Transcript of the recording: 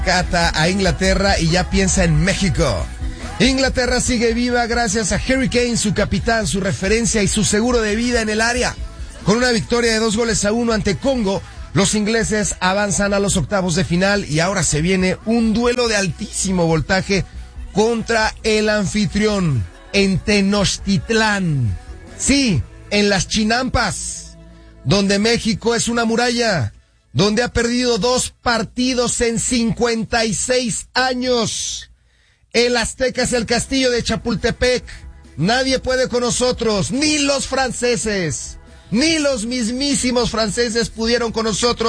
Cata a Inglaterra y ya piensa en México. Inglaterra sigue viva gracias a Harry Kane, su capitán, su referencia y su seguro de vida en el área. Con una victoria de 2-1 ante Congo, los ingleses avanzan a los octavos de final y ahora se viene un duelo de altísimo voltaje contra el anfitrión en Tenochtitlán. Sí, en las Chinampas, donde México es una muralla, donde ha perdido 2 partidos en 56 años. El Azteca es el castillo de Chapultepec. Nadie puede con nosotros, ni los franceses, ni los mismísimos franceses pudieron con nosotros.